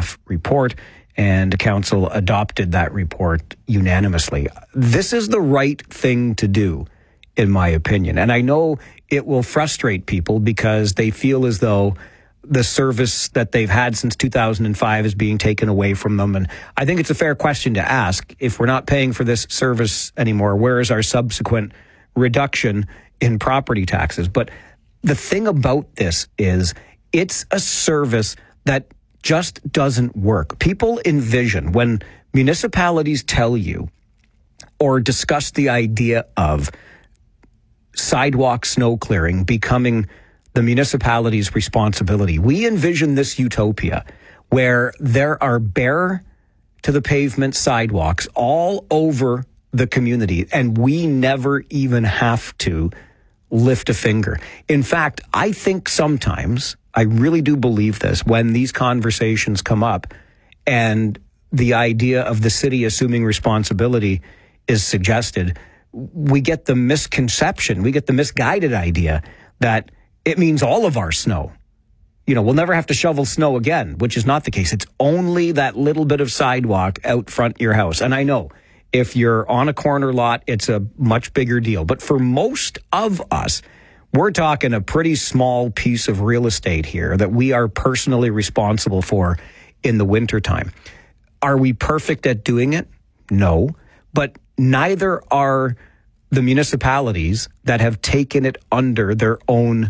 staff report, and council adopted that report unanimously. This is the right thing to do, in my opinion. And I know it will frustrate people because they feel as though the service that they've had since 2005 is being taken away from them. And I think it's a fair question to ask. If we're not paying for this service anymore, where is our subsequent reduction in property taxes? But the thing about this is it's a service that just doesn't work. People envision when municipalities tell you or discuss the idea of sidewalk snow clearing becoming the municipality's responsibility. We envision this utopia where there are bare to the pavement sidewalks all over the community, and we never even have to lift a finger. In fact, I think sometimes, I really do believe this, when these conversations come up and the idea of the city assuming responsibility is suggested, we get the misconception, we get the misguided idea that it means all of our snow. You know, we'll never have to shovel snow again, which is not the case. It's only that little bit of sidewalk out front your house. And I know if you're on a corner lot, it's a much bigger deal. But for most of us, we're talking a pretty small piece of real estate here that we are personally responsible for in the wintertime. Are we perfect at doing it? No. But neither are the municipalities that have taken it under their own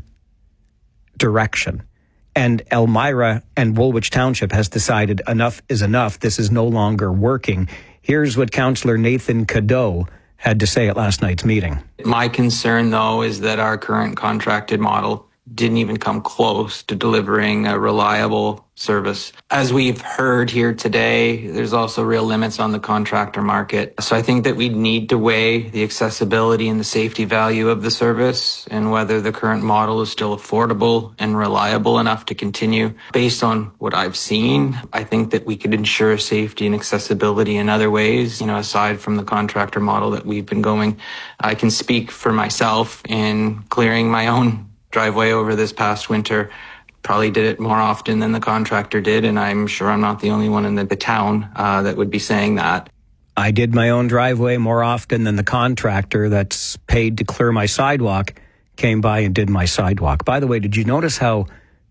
direction. And Elmira and Woolwich Township has decided enough is enough. This is no longer working. Here's what Councillor Nathan Cadeau had to say at last night's meeting. My concern, though, is that our current contracted model didn't even come close to delivering a reliable service. As we've heard here today, there's also real limits on the contractor market. So I think that we need to weigh the accessibility and the safety value of the service and whether the current model is still affordable and reliable enough to continue. Based on what I've seen, I think that we could ensure safety and accessibility in other ways, aside from the contractor model that we've been going. I can speak for myself in clearing my own driveway over this past winter. Probably did it more often than the contractor did, and I'm sure I'm not the only one in the town that would be saying that. I did my own driveway more often than the contractor that's paid to clear my sidewalk came by and did my sidewalk. By the way, did you notice how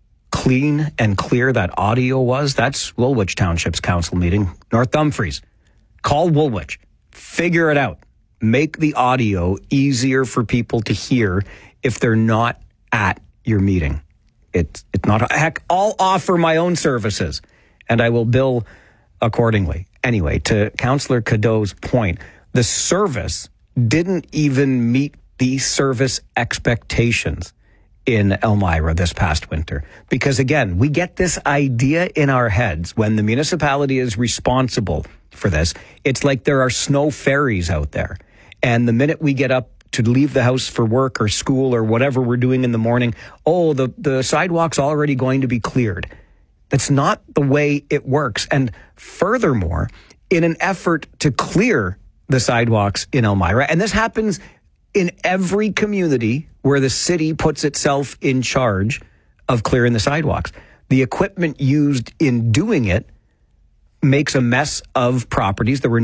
clean and clear that audio was? That's Woolwich Township's council meeting. North Dumfries. Call Woolwich. Figure it out. Make the audio easier for people to hear if they're not at your meeting. It's not, heck, I'll offer my own services and I will bill accordingly. Anyway, to Councillor Cadeau's point, the service didn't even meet the service expectations in Elmira this past winter. Because again, we get this idea in our heads when the municipality is responsible for this. It's like there are snow fairies out there. And the minute we get up to leave the house for work or school or whatever we're doing in the morning, the sidewalk's already going to be cleared. That's not the way it works. And furthermore, in an effort to clear the sidewalks in Elmira, and this happens in every community where the city puts itself in charge of clearing the sidewalks, the equipment used in doing it makes a mess of properties. There were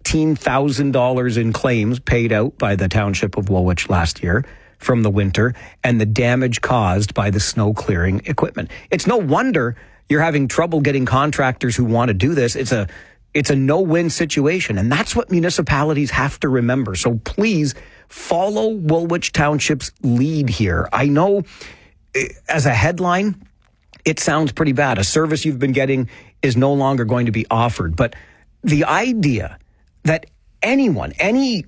$19,000 in claims paid out by the township of Woolwich last year from the winter and the damage caused by the snow clearing equipment. It's no wonder you're having trouble getting contractors who want to do this. It's a no-win situation, and that's what municipalities have to remember. So please follow Woolwich Township's lead here. I know as a headline, it sounds pretty bad. A service you've been getting is no longer going to be offered. But the idea that anyone, any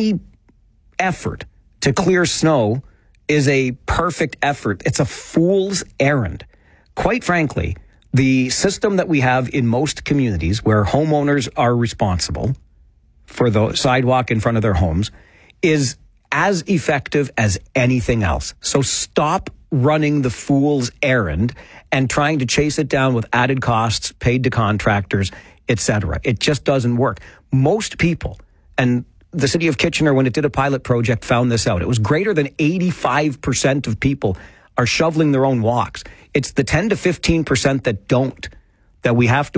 effort to clear snow is a perfect effort, it's a fool's errand. Quite frankly, the system that we have in most communities where homeowners are responsible for the sidewalk in front of their homes is as effective as anything else. So stop running the fool's errand and trying to chase it down with added costs paid to contractors, etc. It just doesn't work. Most people, and the city of Kitchener, when it did a pilot project, found this out. It was greater than 85% of people are shoveling their own walks. It's the 10 to 15% that don't, that we have to